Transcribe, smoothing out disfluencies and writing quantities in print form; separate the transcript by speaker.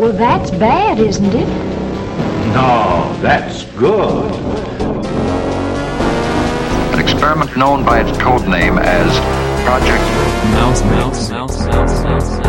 Speaker 1: Well, that's bad, isn't it?
Speaker 2: No, that's good.
Speaker 3: An experiment known by its code name as Project
Speaker 4: Mouse.